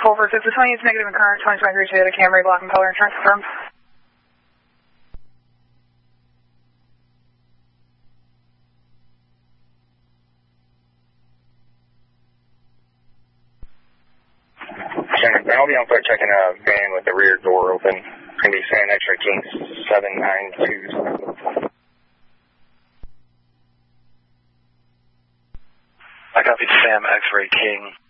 Fulford, if the 20 is negative in current, 2023 Toyota Camry, black and color, insurance confirmed. I'll be on foot checking a van with the rear door open. It's going to be San X-Ray King 792. I copy Sam X-Ray King